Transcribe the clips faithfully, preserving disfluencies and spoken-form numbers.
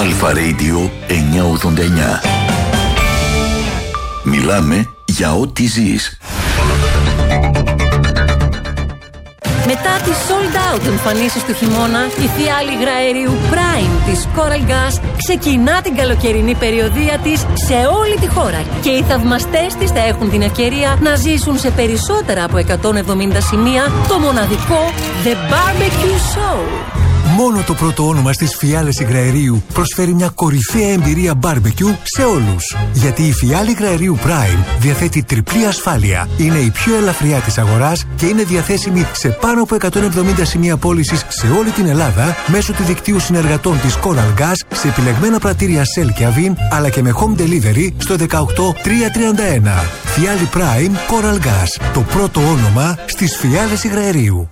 Αλφα Radio εννιακόσια ογδόντα εννιά. Μιλάμε για ό,τι ζεις. Μετά τις sold out εμφανίσεις του χειμώνα, η φιάλη υγραερίου Prime της Coral Gas ξεκινά την καλοκαιρινή περιοδεία της σε όλη τη χώρα και οι θαυμαστές της θα έχουν την ευκαιρία να ζήσουν σε περισσότερα από εκατόν εβδομήντα σημεία το μοναδικό The Barbecue Show. Μόνο το πρώτο όνομα στις φιάλες υγραερίου προσφέρει μια κορυφαία εμπειρία barbecue σε όλους. Γιατί η φιάλη υγραερίου Prime διαθέτει τριπλή ασφάλεια. Είναι η πιο ελαφριά της αγοράς και είναι διαθέσιμη σε πάνω από εκατόν εβδομήντα σημεία πώλησης σε όλη την Ελλάδα μέσω του δικτύου συνεργατών της Coral Gas σε επιλεγμένα πρατήρια Shell και Avin, αλλά και με home delivery στο δεκαοκτώ τριακόσια τριάντα ένα. Φιάλη Prime Coral Gas. Το πρώτο όνομα στις φιάλες υγραερίου.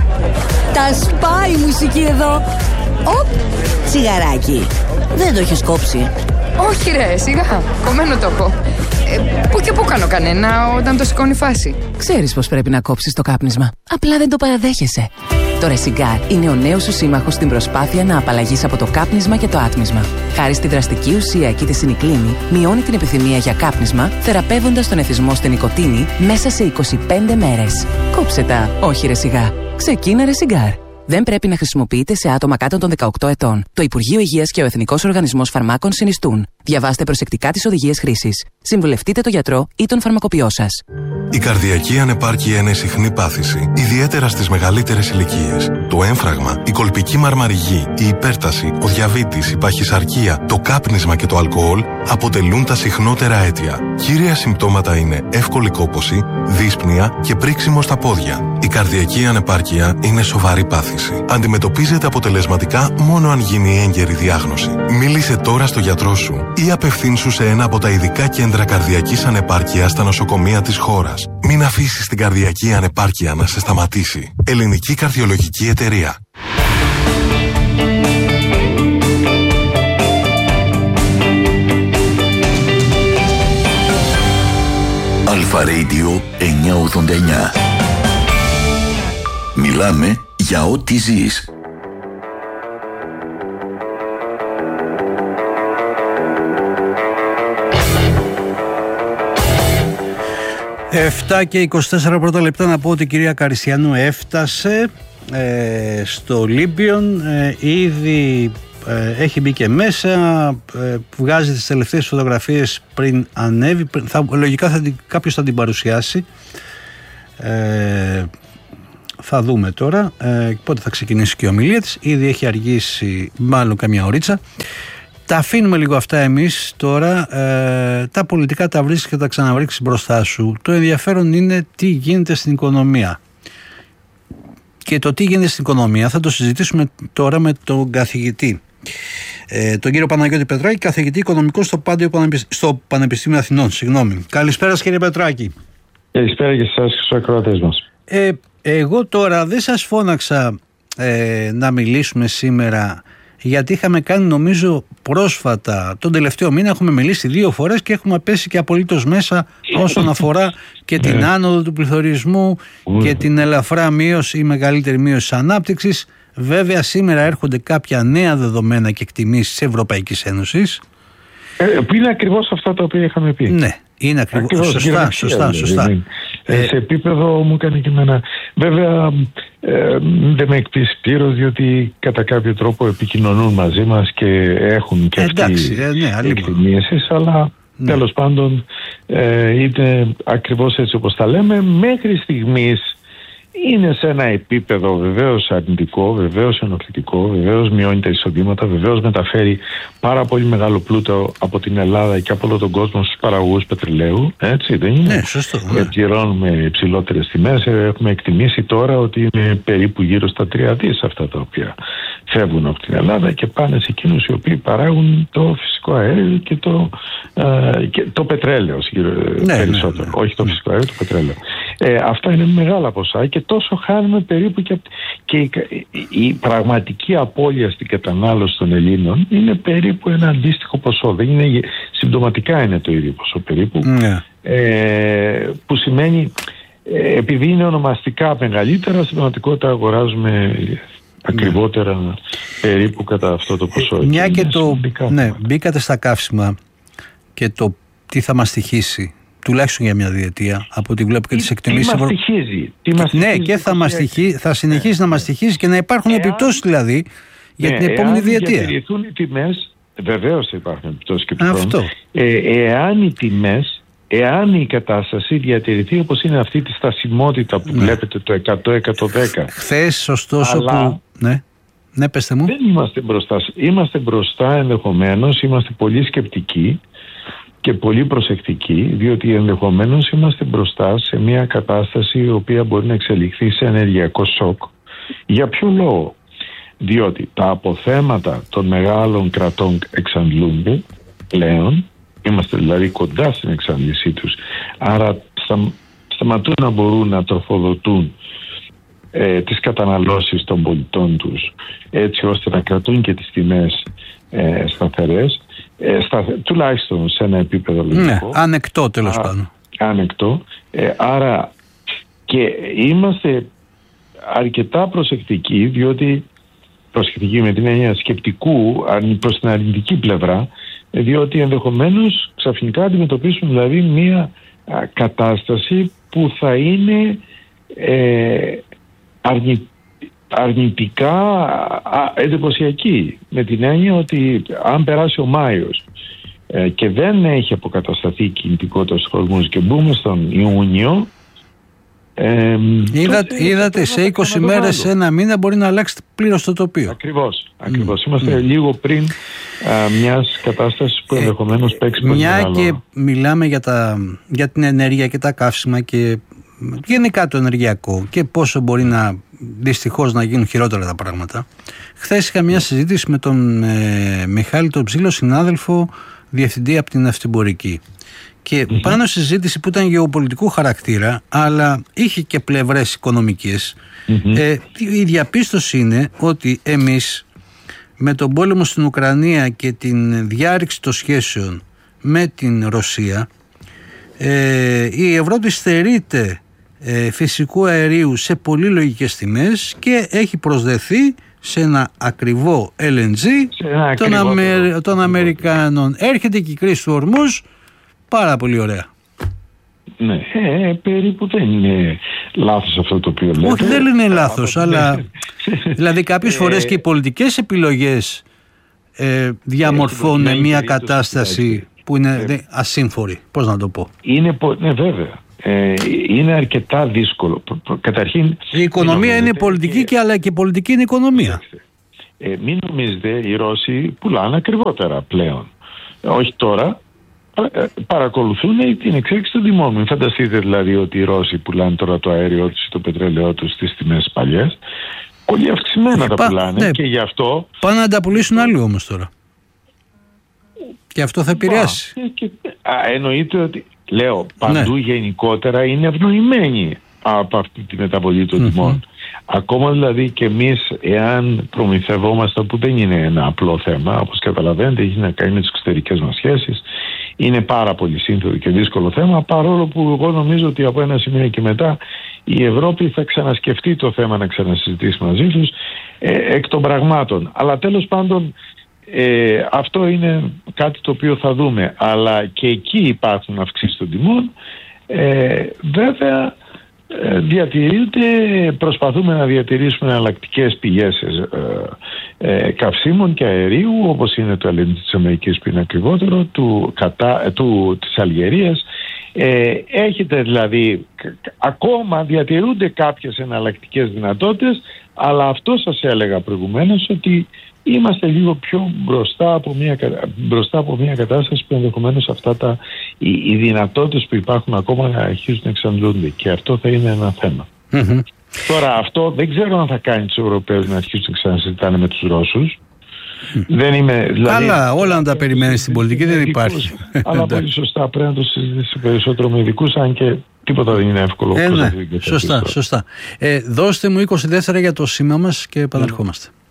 Τα σπάει η μουσική εδώ. Οπ, τσιγαράκι. Δεν το έχεις κόψει? Όχι ρε, σιγά, κομμένο το έχω. ε, Πού και πού κάνω κανένα όταν το σηκώνει φάση. Ξέρεις πως πρέπει να κόψεις το κάπνισμα, απλά δεν το παραδέχεσαι. Το Resigar είναι ο νέος σου σύμμαχος στην προσπάθεια να απαλλαγείς από το κάπνισμα και το άτμισμα. Χάρη στη δραστική ουσία και τη σινικλίνη, μειώνει την επιθυμία για κάπνισμα, θεραπεύοντας τον εθισμό στην νοικοτήνη μέσα σε είκοσι πέντε μέρες. Κόψε τα, όχι Resigar. Ξεκίνα Resigar. Δεν πρέπει να χρησιμοποιείται σε άτομα κάτω των δεκαοκτώ ετών. Το Υπουργείο Υγείας και ο Εθνικός Οργανισμός Φαρμάκων συνιστούν. Διαβάστε προσεκτικά τις οδηγίες χρήσης. Συμβουλευτείτε τον γιατρό ή τον φαρμακοποιό σας. Η καρδιακή ανεπάρκεια είναι συχνή πάθηση, ιδιαίτερα στις μεγαλύτερες ηλικίες. Το έμφραγμα, η κολπική μαρμαριγή, η υπέρταση, ο διαβήτης, η παχυσαρκία, το κάπνισμα και το αλκοόλ αποτελούν τα συχνότερα αίτια. Κύρια συμπτώματα είναι εύκολη κόπωση, δύσπνοια και πρίξιμο στα πόδια. Η καρδιακή ανεπάρκεια είναι σοβαρή πάθηση. Αντιμετωπίζεται αποτελεσματικά μόνο αν γίνει έγκαιρη διάγνωση. Μίλησε τώρα στο γιατρό σου ή απευθύνσου σε ένα από τα ειδικά κέντρα καρδιακής ανεπάρκειας στα νοσοκομεία της χώρας. Μην αφήσεις την καρδιακή ανεπάρκεια να σε σταματήσει. Ελληνική Καρδιολογική Εταιρεία. Αλφα Radio εννιακόσια ογδόντα εννιά. Μιλάμε για ό,τι ζεις. επτά και είκοσι τέσσερα πρώτα λεπτά να πω ότι η κυρία Καριστιανού έφτασε ε, στο Ολύμπιον, ε, ήδη ε, έχει μπει και μέσα, ε, βγάζει τις τελευταίες φωτογραφίες πριν ανέβει, θα, λογικά θα, κάποιος θα την παρουσιάσει, ε, θα δούμε τώρα ε, πότε θα ξεκινήσει και η ομιλία της, ήδη έχει αργήσει μάλλον καμιά ωρίτσα. Τα αφήνουμε λίγο αυτά εμείς τώρα, ε, τα πολιτικά τα βρίσκεις και τα ξαναβρίσκεις μπροστά σου. Το ενδιαφέρον είναι τι γίνεται στην οικονομία. Και το τι γίνεται στην οικονομία θα το συζητήσουμε τώρα με τον καθηγητή. Ε, τον κύριο Παναγιώτη Πετράκη, καθηγητή οικονομικό στο, στο Πανεπιστήμιο Αθηνών. Συγγνώμη. Καλησπέρα κύριε Πετράκη. Καλησπέρα και σας και στους ακροατές μας. Ε, εγώ τώρα δεν σας φώναξα ε, να μιλήσουμε σήμερα, γιατί είχαμε κάνει νομίζω πρόσφατα, τον τελευταίο μήνα έχουμε μιλήσει δύο φορές και έχουμε πέσει και απολύτως μέσα όσον αφορά και την άνοδο του πληθωρισμού και την ελαφρά μείωση ή μεγαλύτερη μείωση της ανάπτυξης. Βέβαια σήμερα έρχονται κάποια νέα δεδομένα και εκτιμήσεις της Ευρωπαϊκής Ένωσης. Ε, που είναι ακριβώς αυτά τα οποία είχαμε πει. Ναι, είναι ακριβώς. ακριβώς σωστά, σωστά, σωστά. Δηλαδή, ε, σε επίπεδο μου έκανε και εμένα. Βέβαια ε, δεν με εκπλήσει πλήρως, διότι κατά κάποιο τρόπο επικοινωνούν μαζί μας και έχουν και Εντάξει, αυτοί ε, ναι, εκτιμήσεις, αλλά ναι. Τέλος πάντων ε, είναι ακριβώς έτσι όπως τα λέμε. Μέχρι στιγμής είναι σε ένα επίπεδο βεβαίως αρνητικό, βεβαίως ενοχλητικό, βεβαίως μειώνει τα εισοδήματα, βεβαίως μεταφέρει πάρα πολύ μεγάλο πλούτο από την Ελλάδα και από όλο τον κόσμο στους παραγωγούς πετρελαίου. Έτσι δεν είναι? Ναι, σωστό. Ναι. Πληρώνουμε υψηλότερες τιμές. Έχουμε εκτιμήσει τώρα ότι είναι περίπου γύρω στα τρία δις αυτά τα οποία φεύγουν από την Ελλάδα και πάνε σε εκείνους οι οποίοι παράγουν το φυσικό αέριο και το, ε, και το πετρέλαιο ναι, περισσότερο. Ναι, ναι. Όχι το φυσικό αέριο, το πετρέλαιο. Ε, αυτά είναι μεγάλα ποσά και τόσο χάνουμε περίπου και, και η, η πραγματική απώλεια στην κατανάλωση των Ελλήνων είναι περίπου ένα αντίστοιχο ποσό. Δεν είναι, συμπτωματικά είναι το ίδιο ποσό περίπου. Ναι. Ε, που σημαίνει ε, επειδή είναι ονομαστικά μεγαλύτερα, στην πραγματικότητα αγοράζουμε ακριβότερα ναι. περίπου κατά αυτό το ποσό. Μια και, και το, ναι, μπήκατε στα καύσιμα και το τι θα μας στοιχήσει, τουλάχιστον για μια διετία, από ό,τι βλέπω και τις εκτιμήσεις. Τι μας στοιχίζει. Ναι, και θα, μας στοιχεί, θα συνεχίσει ναι. να μας στοιχίζει και να υπάρχουν εάν, επιπτώσεις δηλαδή για ναι, την επόμενη εάν διετία. Αν διατηρηθούν οι τιμές, βεβαίως θα υπάρχουν επιπτώσεις και του χρόνου. Αυτό. Ε, εάν οι τιμές, εάν η κατάσταση διατηρηθεί όπως είναι αυτή τη στασιμότητα που ναι. βλέπετε το εκατό με εκατόν δέκα. Χθες ωστόσο αλλά, που... Ναι. Ναι, πέστε μου. Δεν είμαστε μπροστά. Είμαστε μπροστά ενδεχομένως, είμαστε πολύ σκεπτικοί και πολύ προσεκτικοί, διότι ενδεχομένως είμαστε μπροστά σε μια κατάσταση η οποία μπορεί να εξελιχθεί σε ενεργειακό σοκ. Για ποιο λόγο? Διότι τα αποθέματα των μεγάλων κρατών εξαντλούνται πλέον, είμαστε δηλαδή κοντά στην εξάντλησή τους, άρα στα, σταματούν να μπορούν να τροφοδοτούν ε, τις καταναλώσεις των πολιτών τους, έτσι ώστε να κρατούν και τις τιμές ε, σταθερές, ε, στα, τουλάχιστον σε ένα επίπεδο λογικό. Ναι, ανεκτό τέλος πάντων. Ανεκτό. Ε, άρα και είμαστε αρκετά προσεκτικοί, διότι προσεκτικοί με την έννοια σκεπτικού προς την αρνητική πλευρά, διότι ενδεχομένως ξαφνικά αντιμετωπίσουν δηλαδή μια α, κατάσταση που θα είναι ε, αρνη, αρνητικά α, εντυπωσιακή, με την έννοια ότι αν περάσει ο Μάιος ε, και δεν έχει αποκατασταθεί η κινητικότητα στους χωρισμούς και μπούμε στον Ιούνιο, Ε, Είδα, είδατε σε είκοσι μέρες, σε ένα μήνα μπορεί να αλλάξει πλήρως το τοπίο. Ακριβώς, ακριβώς. Mm. Είμαστε mm. λίγο πριν α, μιας κατάστασης που ενδεχομένως ε, παίξει πολύ μια μεγάλο. Και μιλάμε για, τα, για την ενέργεια και τα καύσιμα και γενικά το ενεργειακό και πόσο μπορεί να δυστυχώς να γίνουν χειρότερα τα πράγματα. Χθες είχα μια συζήτηση με τον ε, Μιχάλη τον Ψήλο, συνάδελφο διευθυντή από την Ναυτιμπορική. Και mm-hmm. πάνω στη συζήτηση που ήταν γεωπολιτικού χαρακτήρα, αλλά είχε και πλευρές οικονομικές, mm-hmm. ε, η διαπίστωση είναι ότι εμείς με τον πόλεμο στην Ουκρανία και την διάρρηξη των σχέσεων με την Ρωσία, ε, η Ευρώπη στερείται ε, φυσικού αερίου σε πολύ λογικές τιμές και έχει προσδεθεί σε ένα ακριβό ελ εν τζι των, Αμε... των Αμερικάνων. Έρχεται και η κρίση του Ορμούζ. Πάρα πολύ ωραία. Ναι, ε, περίπου δεν είναι λάθος αυτό το οποίο λέτε. Όχι, δεν είναι λάθος, αλλά δηλαδή κάποιες φορές και οι πολιτικές επιλογές ε, διαμορφώνουν μια κατάσταση που είναι ε, ασύμφορη. Πώς να το πω. Είναι, ναι, βέβαια. Ε, είναι αρκετά δύσκολο. Καταρχήν, η οικονομία είναι πολιτική και, και αλλά και η πολιτική είναι οικονομία. Ε, μην νομίζετε, οι Ρώσοι πουλάνε ακριβότερα πλέον. Όχι τώρα. Παρακολουθούν την εξέλιξη των τιμών. Μην φανταστείτε δηλαδή ότι οι Ρώσοι πουλάνε τώρα το αέριό τους ή το πετρέλαιό τους στις τιμές παλιές. Πολύ αυξημένα ε, τα πα, πουλάνε ναι, και γι' αυτό... Πάνε να τα πουλήσουν άλλοι όμως τώρα. Και αυτό θα επηρεάσει. Α, και, α, εννοείται ότι, λέω, παντού ναι. γενικότερα είναι ευνοημένοι από αυτή τη μεταβολή των mm-hmm. τιμών. Ακόμα δηλαδή και εμείς, εάν προμηθευόμαστε, που δεν είναι ένα απλό θέμα, όπως καταλαβαίνετε, έχει να κάνει με τις εξωτερικές μας σχέσεις, είναι πάρα πολύ σύνθετο και δύσκολο θέμα, παρόλο που εγώ νομίζω ότι από ένα σημείο και μετά η Ευρώπη θα ξανασκεφτεί το θέμα να ξανασυζητήσει μαζί τους ε, εκ των πραγμάτων. Αλλά τέλος πάντων ε, αυτό είναι κάτι το οποίο θα δούμε. Αλλά και εκεί υπάρχουν αυξήσεις των τιμών. Ε, βέβαια διατηρείται, προσπαθούμε να διατηρήσουμε εναλλακτικές πηγές ε, ε, καυσίμων και αερίου, όπως είναι το ελ εν τζι της Αμερικής που είναι ακριβότερο, του, κατά, του, της Αλγερίας. Ε, έχετε δηλαδή, ακόμα διατηρούνται κάποιες εναλλακτικές δυνατότητες, αλλά αυτό σας έλεγα προηγουμένως, ότι είμαστε λίγο πιο μπροστά από μια, μπροστά από μια κατάσταση που ενδεχομένως αυτά τα, οι, οι δυνατότητες που υπάρχουν ακόμα να αρχίζουν να εξαντλούνται, και αυτό θα είναι ένα θέμα. Mm-hmm. Τώρα αυτό δεν ξέρω αν θα κάνει τους Ευρωπαίους να αρχίσουν να ξανασυζητάνε με τους Ρώσους. Mm. Δεν είμαι, δηλαδή, καλά, όλα να τα περιμένει στην πολιτική δεν υπάρχει. Αλλά πολύ σωστά πρέπει να το συζητήσει περισσότερο με ειδικούς, αν και τίποτα δεν είναι εύκολο. Ε, ναι, σωστά, σωστά. Ε, δώστε μου είκοσι τέσσερα για το σήμα μας και επαναρχόμαστε. Mm.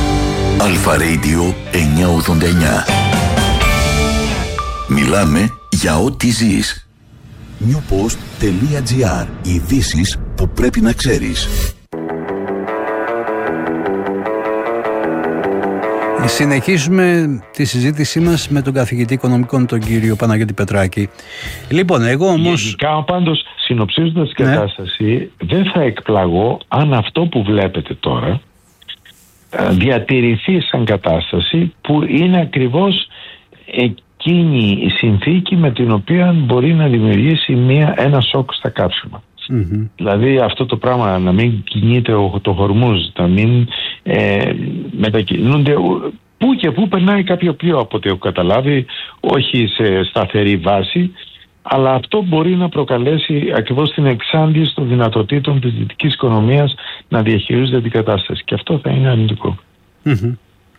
Αλφα Radio εννιακόσια ογδόντα εννιά. Μιλάμε για ό,τι ζεις. newpost.gr. Ειδήσεις που πρέπει να ξέρεις. Συνεχίζουμε τη συζήτησή μας με τον καθηγητή οικονομικών, τον κύριο Παναγιώτη Πετράκη. Λοιπόν, εγώ όμως... Γενικά, πάντως, συνοψίζοντας την ναι. κατάσταση, δεν θα εκπλαγώ αν αυτό που βλέπετε τώρα διατηρηθεί σαν κατάσταση που είναι ακριβώς εκείνη η συνθήκη με την οποία μπορεί να δημιουργήσει μια, ένα σοκ στα κάψιμα. Mm-hmm. Δηλαδή αυτό το πράγμα να μην κινείται το Χορμούζ, να μην ε, μετακινούνται πού και πού περνάει κάποιο πλοίο, από ό,τι έχω καταλάβει, όχι σε σταθερή βάση, αλλά αυτό μπορεί να προκαλέσει ακριβώς την εξάντληση των δυνατοτήτων της δυτικής οικονομίας να διαχειρίζεται την κατάσταση, και αυτό θα είναι αρνητικό. Mm-hmm.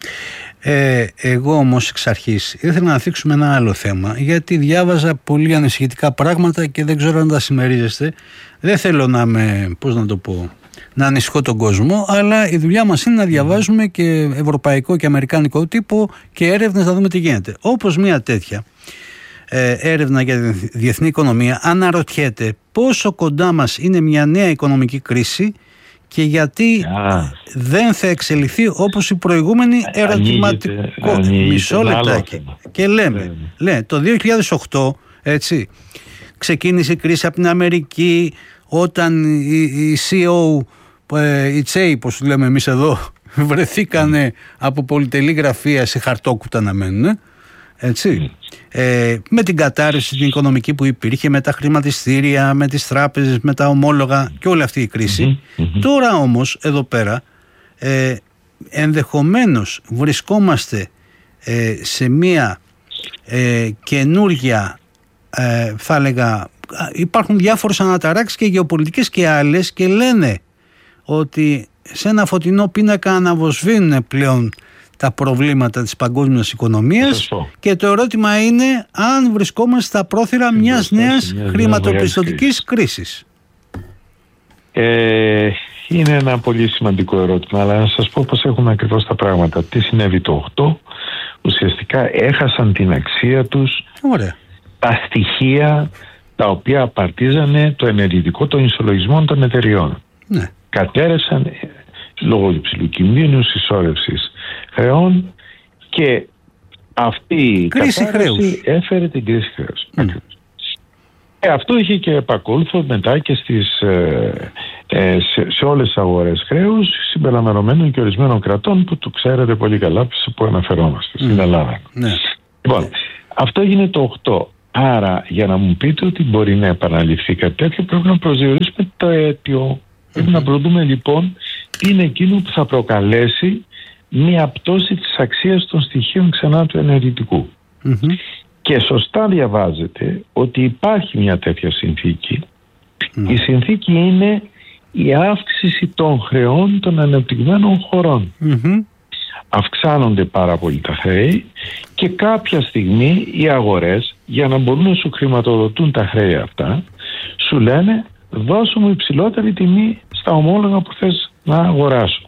Ε, εγώ όμως εξ αρχής ήθελα να θίξουμε ένα άλλο θέμα, γιατί διάβαζα πολύ ανησυχητικά πράγματα και δεν ξέρω αν τα συμμερίζεστε. Δεν θέλω να με, πώς να το πω, να ανησυχώ τον κόσμο, αλλά η δουλειά μας είναι να διαβάζουμε και ευρωπαϊκό και αμερικάνικο τύπο και έρευνες, να δούμε τι γίνεται. Όπως μια τέτοια ε, έρευνα για τη διεθνή οικονομία αναρωτιέται πόσο κοντά μας είναι μια νέα οικονομική κρίση και γιατί ah. δεν θα εξελιχθεί όπως η προηγούμενη ερωτηματικό. Μισό λεπτάκι. Και λέμε, yeah. λέει, το δύο χιλιάδες οκτώ, έτσι, ξεκίνησε η κρίση από την Αμερική, όταν οι, οι σι ι ο, οι τσέι, όπως λέμε εμείς εδώ, βρεθήκανε από πολυτελή γραφεία σε χαρτόκουτα να μένουν, έτσι. Ε, με την κατάρρευση την οικονομική που υπήρχε, με τα χρηματιστήρια, με τις τράπεζες, με τα ομόλογα και όλη αυτή η κρίση. Mm-hmm. Τώρα όμως εδώ πέρα ε, ενδεχομένως βρισκόμαστε ε, σε μία ε, καινούργια ε, θα έλεγα, υπάρχουν διάφορες αναταράξεις και γεωπολιτικές και άλλες, και λένε ότι σε ένα φωτεινό πίνακα αναβοσβήνουν πλέον τα προβλήματα της παγκόσμιας οικονομίας, και το ερώτημα είναι αν βρισκόμαστε στα πρόθυρα μιας νέας μια χρηματοπιστωτικής κρίσης. Ε, είναι ένα πολύ σημαντικό ερώτημα, αλλά να σας πω πώς έχουν ακριβώς τα πράγματα. Τι συνέβη το οκτώ, ουσιαστικά έχασαν την αξία τους Ωραία. τα στοιχεία τα οποία απαρτίζανε το ενεργητικό των ισολογισμών των εταιριών. Ναι. Κατέρευσαν λόγω υψηλού κινδύνου, συσσόρευσης χρεών, και αυτή η κρίση κατάρρευση έφερε την κρίση χρέους. Mm. Ε, αυτό είχε και επακόλουθο μετά και στις, ε, ε, σε, σε όλες τις αγορές χρέους, συμπεριλαμβανομένων και ορισμένων κρατών που το ξέρετε πολύ καλά που αναφερόμαστε, mm. στην Ελλάδα. Mm. Λοιπόν, αυτό έγινε το οκτώ. Άρα, για να μου πείτε ότι μπορεί να επαναληφθεί κάτι τέτοιο, πρέπει να προσδιορίσουμε το αίτιο. Mm-hmm. Πρέπει να προδούμε λοιπόν τι είναι εκείνο που θα προκαλέσει μία πτώση της αξίας των στοιχείων ξανά του ενεργητικού. Mm-hmm. Και σωστά διαβάζετε ότι υπάρχει μια τέτοια συνθήκη. Mm. Η συνθήκη είναι η αύξηση των χρεών των ανεπτυγμένων χωρών. Mm-hmm. Αυξάνονται πάρα πολύ τα χρέη, και κάποια στιγμή οι αγορές, για να μπορούν να σου χρηματοδοτούν τα χρέη αυτά, σου λένε δώσου μου υψηλότερη τιμή στα ομόλογα που θες να αγοράσω.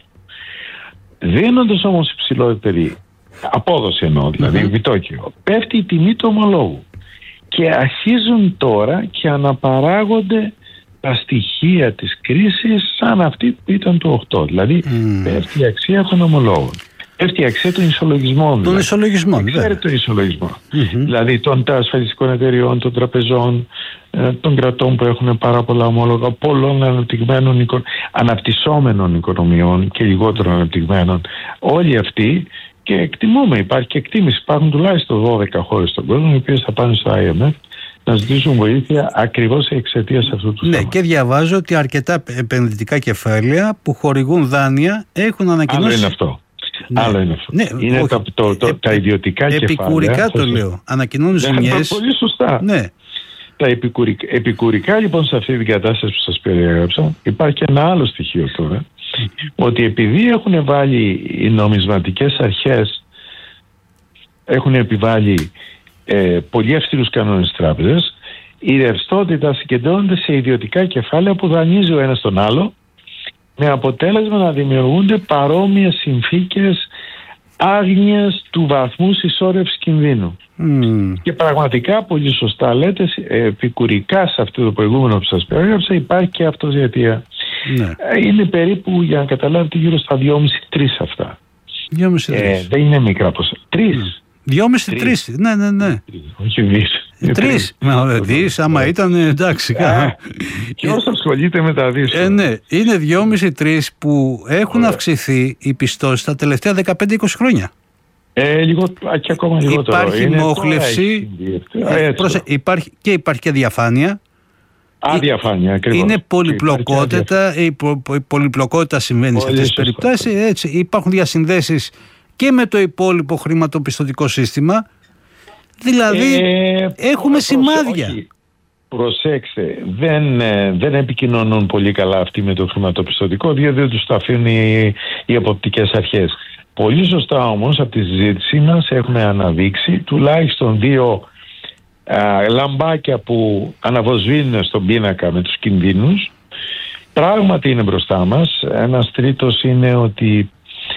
Δίνοντας όμως υψηλότερη απόδοση, εννοώ, δηλαδή mm-hmm. επιτόκιο, πέφτει η τιμή του ομολόγου, και αρχίζουν τώρα και αναπαράγονται τα στοιχεία της κρίσης σαν αυτή που ήταν το οκτώ. Δηλαδή mm. πέφτει η αξία των ομολόγων, πέφτει η αξία των ισολογισμών. Των δηλαδή. ισολογισμών, ξέρετε τον ισολογισμό. Mm-hmm. Δηλαδή των ασφαλιστικών εταιριών, των τραπεζών, των κρατών που έχουν πάρα πολλά ομόλογα, πολλών αναπτυγμένων, αναπτυσσόμενων οικονομιών και λιγότερο αναπτυγμένων. Όλοι αυτοί, και εκτιμούμε, υπάρχει και εκτίμηση, υπάρχουν τουλάχιστον δώδεκα χώρες στον κόσμο οι οποίες θα πάνε στο άι εμ εφ να ζητήσουν βοήθεια ακριβώς εξαιτίας αυτού του θέματος. Ναι, και διαβάζω ότι αρκετά επενδυτικά κεφάλαια που χορηγούν δάνεια έχουν ανακοινώσει. Άλλο είναι αυτό. Ναι. Άλλο είναι αυτό. Ναι, είναι όχι, τα, το, το, ε, τα ιδιωτικά επικουρικά κεφάλαια. Επικουρικά το λέω. Ανακοινώνουν ζημιές. Πολύ σωστά. Ναι. Τα επικουρικά, επικουρικά λοιπόν σε αυτή την κατάσταση που σας περιέγραψα υπάρχει και ένα άλλο στοιχείο τώρα, mm-hmm. ότι επειδή έχουν βάλει οι νομισματικές αρχές, έχουν επιβάλει ε, πολύ αυστηρούς κανόνες τράπεζες, η ρευστότητα συγκεντρώνεται σε ιδιωτικά κεφάλαια που δανείζει ο ένας τον άλλο, με αποτέλεσμα να δημιουργούνται παρόμοιες συνθήκες άγνοιας του βαθμού συσσόρευσης κινδύνου. Mm. Και πραγματικά πολύ σωστά λέτε, επικουρικά σε αυτό το προηγούμενο που σας περιέγραψα υπάρχει και αυτοδιατία. Ναι. Είναι περίπου, για να καταλάβετε, γύρω στα δυόμισι με τρία αυτά. δυόμισι με τρία. Ε, δεν είναι μικρά ποσά. Τρεις. δυόμισι με τρία. Ναι, ναι, ναι. Όχι δις. Τρεις. Δις, άμα ήταν, εντάξει. Και όσο ασχολείται με τα δις. Ε, ναι, είναι δυόμισι με τρία που έχουν Ωραία. αυξηθεί οι πιστώσεις τα τελευταία δεκαπέντε με είκοσι χρόνια. Ε, λίγο, και ακόμα λιγότερο. Υπάρχει μόχλευση υπάρχει, και υπάρχει και διαφάνεια. Αδιαφάνεια, ακριβώς. Είναι πολυπλοκότητα, η, πο, η πολυπλοκότητα συμβαίνει σε αυτές τις περιπτώσεις. Έτσι, υπάρχουν διασυνδέσεις και με το υπόλοιπο χρηματοπιστωτικό σύστημα. Δηλαδή ε, έχουμε σημάδια. Όχι. Προσέξτε, δεν, δεν επικοινωνούν πολύ καλά αυτοί με το χρηματοπιστωτικό, διότι δεν τους τα αφήνουν οι, οι εποπτικές αρχές. Πολύ σωστά όμως από τη συζήτησή μας έχουμε αναδείξει τουλάχιστον δύο α, λαμπάκια που αναβοσβήνουν στον πίνακα με τους κινδύνους. Πράγματι είναι μπροστά μας. Ένας τρίτος είναι ότι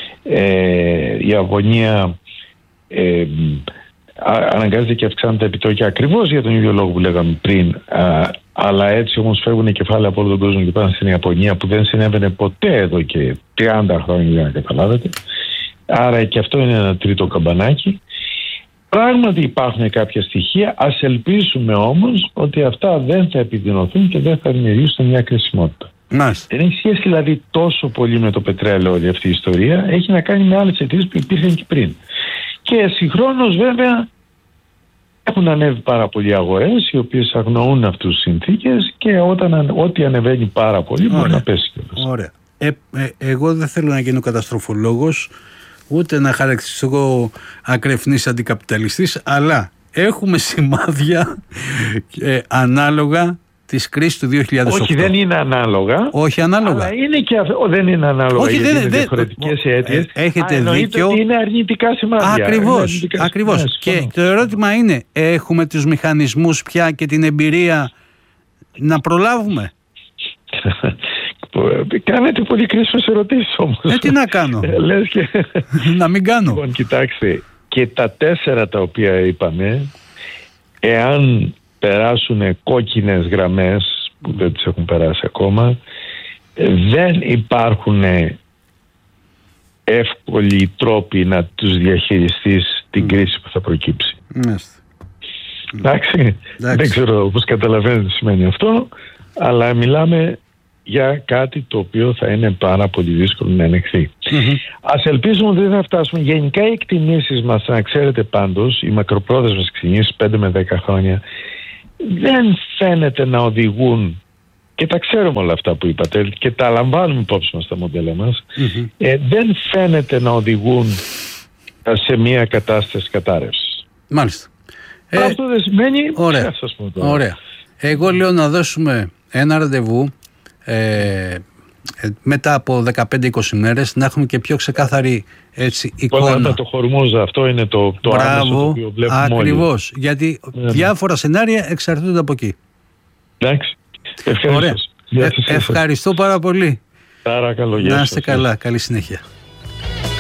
ε, η αγωνία ε, αναγκάζεται και αυξάνεται τα επιτόκια ακριβώς για τον ίδιο λόγο που λέγαμε πριν, α, αλλά έτσι όμως φεύγουν κεφάλαια από όλο τον κόσμο και πάνε στην Ιαπωνία, που δεν συνέβαινε ποτέ εδώ και τριάντα χρόνια, για να καταλάβετε. Άρα και αυτό είναι ένα τρίτο καμπανάκι. Πράγματι υπάρχουν κάποια στοιχεία, ας ελπίσουμε όμως ότι αυτά δεν θα επιδεινωθούν και δεν θα δημιουργήσουν μια κρισιμότητα. Δεν έχει σχέση δηλαδή τόσο πολύ με το πετρέλαιο όλη αυτή η ιστορία, έχει να κάνει με άλλες αιτήσεις που υπήρχαν και πριν. Και συγχρόνως βέβαια έχουν ανέβει πάρα πολλοί αγορές οι οποίες αγνοούν αυτούς τους συνθήκες και όταν, ό,τι ανεβαίνει πάρα πολύ μπορεί να πέσει. Ωραία. Ε, ε, εγώ δεν θέλω να γίνω καταστροφολόγος ούτε να χαρακτηριστώ ακρεφνής αντικαπιταλιστής, αλλά έχουμε σημάδια ε, ανάλογα της κρίσης του δύο χιλιάδες οκτώ. Όχι, δεν είναι ανάλογα. Όχι ανάλογα. Αλλά είναι και αυτό. Δεν είναι ανάλογα. Όχι, γιατί δεν είναι διαφορετικές αίτιες. Έχετε Α, δίκιο. Ότι είναι αρνητικά σημάδια. Ακριβώς. Αρνητικά ακριβώς. σημάδια. Και ναι. Το ερώτημα είναι, έχουμε τους μηχανισμούς πια και την εμπειρία να προλάβουμε? Κάνετε πολύ κρίσιμες ερωτήσεις όμως. Ε, τι να κάνω. Λες και... να μην κάνω. Λοιπόν, κοιτάξτε, και τα τέσσερα τα οποία είπαμε, εάν περάσουν κόκκινες γραμμές που δεν τις έχουν περάσει ακόμα, δεν υπάρχουν εύκολοι τρόποι να τους διαχειριστείς την mm. κρίση που θα προκύψει. Mm. Εντάξει, δεν ξέρω πώς καταλαβαίνετε τι σημαίνει αυτό, αλλά μιλάμε για κάτι το οποίο θα είναι πάρα πολύ δύσκολο να ελεγχθεί. Mm-hmm. Ας ελπίσουμε ότι δεν θα φτάσουμε. Γενικά οι εκτιμήσεις μας, να ξέρετε πάντως, οι μακροπρόθεσμες εκτιμήσεις πέντε με δέκα χρόνια δεν φαίνεται να οδηγούν, και τα ξέρουμε όλα αυτά που είπατε και τα λαμβάνουμε υπόψη μας στα μοντέλα μας, mm-hmm. ε, δεν φαίνεται να οδηγούν σε μια κατάσταση κατάρρευσης. Μάλιστα. Ε, Αυτό δεν σημαίνει... Ωραία. Σας πω τώρα. Ωραία. Εγώ λέω να δώσουμε ένα ραντεβού ε, μετά από δεκαπέντε με είκοσι μέρες, να έχουμε και πιο ξεκάθαρη έτσι, εικόνα. Όταν το χορμόζα, αυτό είναι το, το άμεσο το οποίο βλέπουμε όλοι. Ακριβώς, γιατί yeah. διάφορα σενάρια εξαρτούνται από εκεί. Εντάξει, ευχαριστώ. Ε, ευχαριστώ πάρα πολύ. Παρακαλώ, να είστε καλά, καλή συνέχεια.